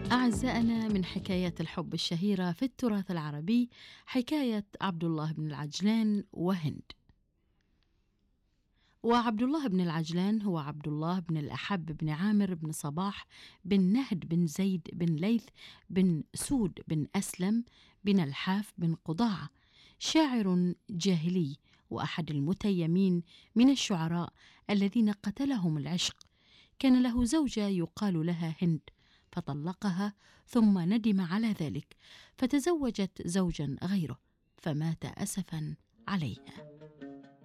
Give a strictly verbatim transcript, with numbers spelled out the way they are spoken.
أعزائنا، من حكايات الحب الشهيرة في التراث العربي حكاية عبد الله بن العجلان وهند. وعبد الله بن العجلان هو عبد الله بن الأحب بن عامر بن صباح بن نهد بن زيد بن ليث بن سود بن أسلم بن الحاف بن قضاعة، شاعر جاهلي وأحد المتيمين من الشعراء الذين قتلهم العشق. كان له زوجة يقال لها هند، فطلقها ثم ندم على ذلك فتزوجت زوجا غيره فمات أسفا عليها.